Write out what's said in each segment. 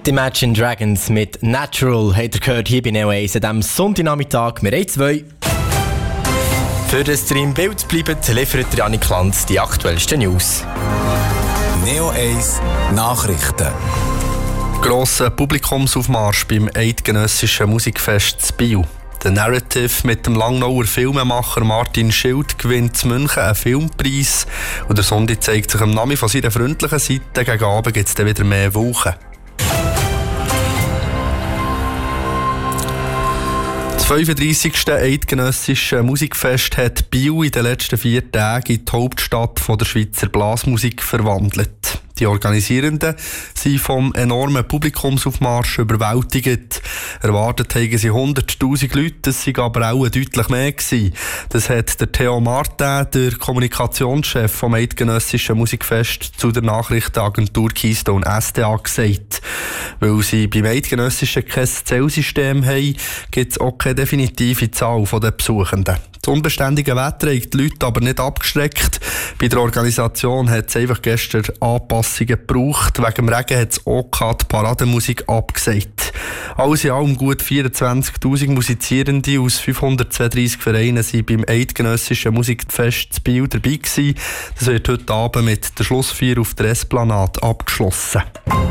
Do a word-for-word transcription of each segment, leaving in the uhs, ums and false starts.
Die Imagine Dragons mit Natural habt ihr gehört hier bei Neo eins an diesem Sonntagnachmittag. Wir haben zwei. Für das ihr im Bild bleibt, liefert Janik Lanz die aktuellsten News. Neo eins Nachrichten. Grosser Publikumsaufmarsch beim Eidgenössischen Musikfest in Biel. Der Narrative mit dem Langnauer Filmemacher Martin Schild gewinnt in München einen Filmpreis. Und der Sonntag zeigt sich am Namen von seiner freundlichen Seite. Gegen Abend gibt es dann wieder mehr Wochen. Das fünfunddreissigste Eidgenössische Musikfest hat Biel in den letzten vier Tagen in die Hauptstadt der Schweizer Blasmusik verwandelt. Die Organisierenden sind vom enormen Publikumsaufmarsch überwältigt. Erwartet haben sie hunderttausend Leute, das waren aber auch deutlich mehr gewesen. Das hat der Theo Martin, der Kommunikationschef vom Eidgenössischen Musikfest, zu der Nachrichtenagentur Keystone S D A gesagt. Weil sie beim Eidgenössischen kein Zählsystem haben, gibt es auch keine definitive Zahl der Besuchenden. Das unbeständige Wetter hat die Leute aber nicht abgeschreckt. Bei der Organisation hat es einfach gestern Anpassungen gebraucht. Wegen dem Regen hat es auch die Parademusik abgesagt. Alles in allem gut vierundzwanzigtausend Musizierende aus fünfhundertzweiunddreissig Vereinen waren beim Eidgenössischen Musikfest in Biel dabei gewesen. Das wird heute Abend mit der Schlussfeier auf der Esplanade abgeschlossen.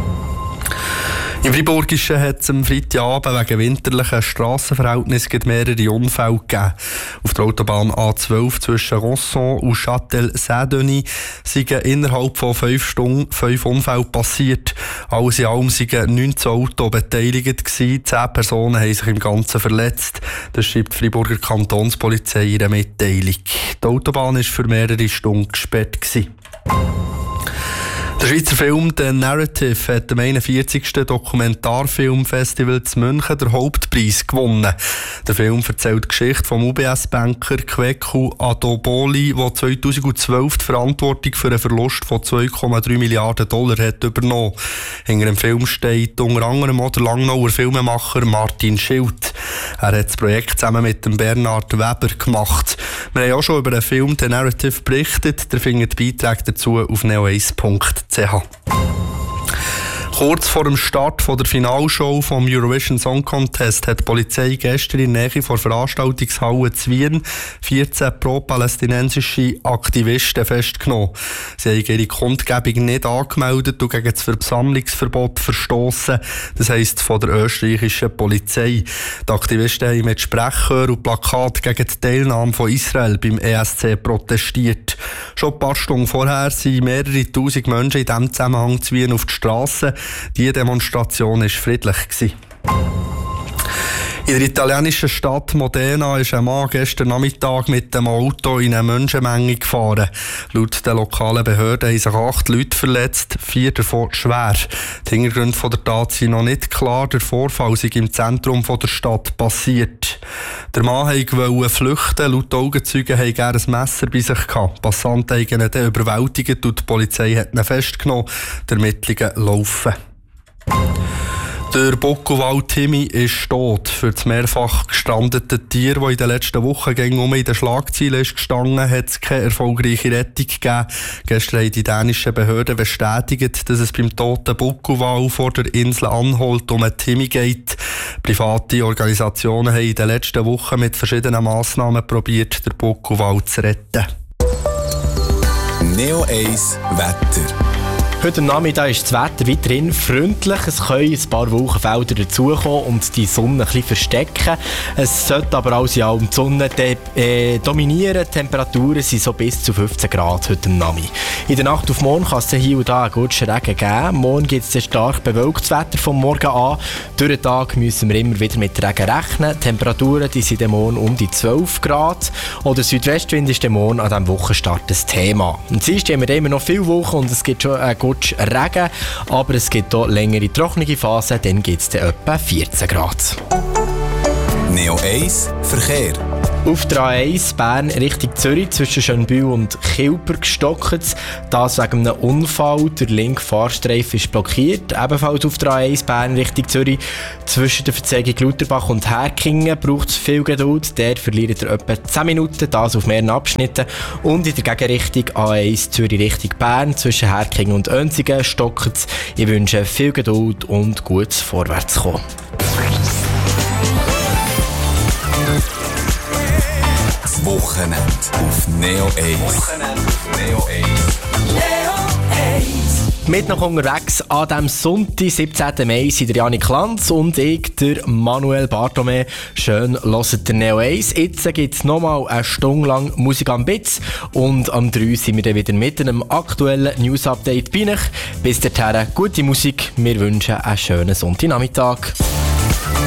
Im Friburgischen hat es am Freitagabend wegen winterlichen Strassenverhältnissen mehrere Unfälle gegeben. Auf der Autobahn A zwölf zwischen Rosson und Châtel-Saint-Denis sind innerhalb von fünf Stunden fünf Unfälle passiert. Alles in allem waren neunzehn Autos beteiligt gewesen. Zehn Personen haben sich im Ganzen verletzt. Das schreibt die Friburger Kantonspolizei in einer Mitteilung. Die Autobahn war für mehrere Stunden gesperrt gewesen. Der Schweizer Film «The Narrative» hat am einundvierzigsten Dokumentarfilmfestival in München den Hauptpreis gewonnen. Der Film erzählt die Geschichte vom U B S-Banker Kweku Adoboli, der zweitausendzwölf die Verantwortung für einen Verlust von zwei Komma drei Milliarden Dollar hat übernommen. Hinter dem Film steht unter anderem auch der Langnauer Filmemacher Martin Schild. Er hat das Projekt zusammen mit dem Bernhard Weber gemacht. Wir haben auch schon über den Film «The Narrative» berichtet. Ihr findet Beiträge dazu auf neo eins punkt c h. Kurz vor dem Start der Finalshow vom Eurovision Song Contest hat die Polizei gestern in der Nähe der Veranstaltungshalle zu Wien vierzehn pro-palästinensische Aktivisten festgenommen. Sie haben ihre Kundgebung nicht angemeldet und gegen das Versammlungsverbot verstoßen. Das heisst von der österreichischen Polizei. Die Aktivisten haben mit Sprechchören und Plakaten gegen die Teilnahme von Israel beim E S C protestiert. Schon ein paar Stunden vorher sind mehrere tausend Menschen in diesem Zusammenhang zu Wien auf die Strasse. Die Demonstration war friedlich. In der italienischen Stadt Modena ist ein Mann gestern Nachmittag mit dem Auto in eine Menschenmenge gefahren. Laut der lokalen Behörden haben sich acht Leute verletzt, vier davon schwer. Die Hintergründe der Tat sind noch nicht klar. Der Vorfall sei im Zentrum der Stadt passiert. Der Mann wollte flüchten. Laut Augenzeugen hatte er ein Messer bei sich gehabt. Passanten haben ihn dann überwältigt und die Polizei hat ihn festgenommen. Die Ermittlungen laufen. Der Bockenwald Timmy ist tot. Für das mehrfach gestrandete Tier, das in den letzten Wochen um in den Schlagzeilen ist gestanden, hat es keine erfolgreiche Rettung gegeben. Gestern haben die dänischen Behörden bestätigt, dass es beim toten Bockenwald vor der Insel Anholt um einen Timmy geht. Private Organisationen haben in den letzten Wochen mit verschiedenen Massnahmen probiert, den Bockenwald zu retten. Neo eins Wetter. Heute Nachmittag ist das Wetter weiterhin freundlich. Es können ein paar Wolkenfelder dazukommen und die Sonne ein bisschen verstecken. Es sollte aber alles in allem die Sonne de- äh, dominieren. Die Temperaturen sind so bis zu fünfzehn Grad heute Nachmittag. In der Nacht auf morgen kann es hier und da einen guten Regen geben. Morgen gibt es stark bewölktes Wetter vom Morgen an. Durch den Tag müssen wir immer wieder mit Regen rechnen. Die Temperaturen die sind morgen um die zwölf Grad. Oder Südwestwind ist morgen an diesem Wochenstart das Thema. Und sonst haben wir immer noch viele Wochen und es gibt schon einen guten Regen, aber es gibt auch längere trockene Phasen, dann gibt es etwa vierzehn Grad. Neo eins Verkehr. Auf der A eins Bern Richtung Zürich zwischen Schönbühl und Kilber gestockt. Das wegen einem Unfall. Der linke Fahrstreifen ist blockiert. Ebenfalls auf der A eins Bern Richtung Zürich zwischen der Verzeigung Lauterbach und Herkingen braucht es viel Geduld. Der verliert er etwa zehn Minuten, das auf mehreren Abschnitten. Und in der Gegenrichtung A eins Zürich Richtung Bern zwischen Herkingen und Önsigen stockt es. Ich wünsche viel Geduld und gutes Vorwärtskommen. Wochenende auf Neo eins. Wochenende auf Neo eins. Neo eins. Mit noch unterwegs an diesem Sonntag, siebzehnten Mai, sind der Janik Lanz und ich, der Manuel Bartome. Schön hört der Neo eins. Jetzt gibt es nochmal eine Stunde lang Musik am Bitz und am drei sind wir dann wieder mit einem aktuellen News-Update bei euch. Bis dahin, gute Musik. Wir wünschen einen schönen Sonntagnachmittag.